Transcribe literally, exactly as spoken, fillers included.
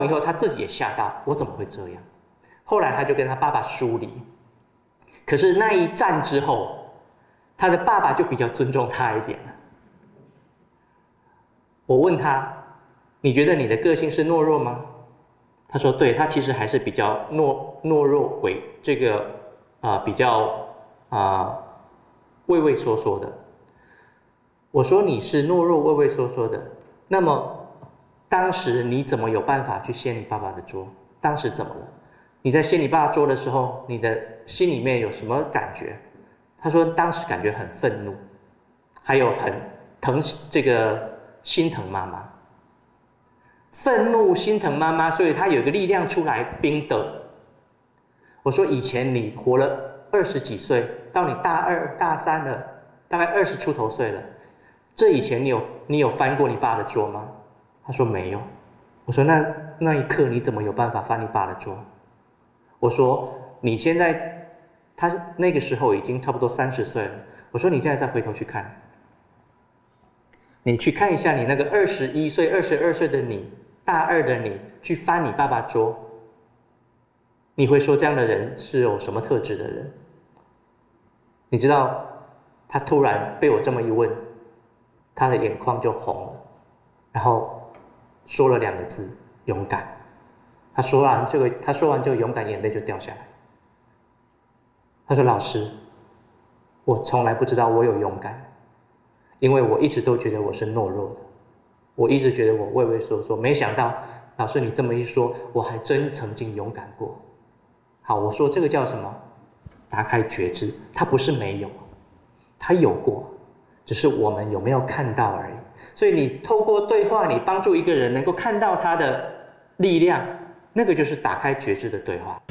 以后他自己也吓到，我怎么会这样？后来他就跟他爸爸疏离。可是那一战之后，他的爸爸就比较尊重他一点了。我问他：“你觉得你的个性是懦弱吗？”他说：“对，他其实还是比较懦懦弱为这个啊、呃、比较啊、呃、畏畏缩缩的。”我说：“你是懦弱畏畏缩缩的，那么当时你怎么有办法去掀你爸爸的桌？当时怎么了？你在掀你爸爸桌的时候，你的心里面有什么感觉？”他说：“当时感觉很愤怒，还有很疼这个心疼妈妈。”愤怒、心疼妈妈，所以他有一个力量出来冰的。我说：“以前你活了二十几岁，到你大二、大三了，大概二十出头岁了，这以前你有你有翻过你爸的桌吗？”他说：“没有。”我说：“那那一刻你怎么有办法翻你爸的桌？”我说：“你现在，他那个时候已经差不多三十岁了。”我说：“你现在再回头去看，你去看一下你那个二十一岁、二十二岁的你，大二的你去翻你爸爸桌，你会说这样的人是有什么特质的人？”你知道，他突然被我这么一问，他的眼眶就红了，然后说了两个字：“勇敢。”他说完这个，他说完这个勇敢，眼泪就掉下来。他说：“老师，我从来不知道我有勇敢，因为我一直都觉得我是懦弱的，我一直觉得我畏畏缩缩。没想到老师你这么一说，我还真曾经勇敢过。”好，我说这个叫什么？打开觉知。他不是没有，他有过，只是我们有没有看到而已。所以你透过对话，你帮助一个人能够看到他的力量，那个就是打开觉知的对话。